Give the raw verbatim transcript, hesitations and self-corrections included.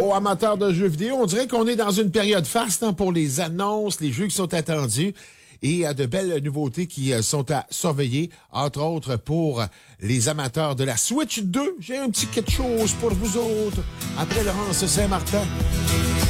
aux amateurs de jeux vidéo. On dirait qu'on est dans une période faste hein, pour les annonces, les jeux qui sont attendus et euh, de belles nouveautés qui euh, sont à surveiller, entre autres pour les amateurs de la Switch deux. J'ai un petit quelque chose pour vous autres après Laurence Saint-Martin.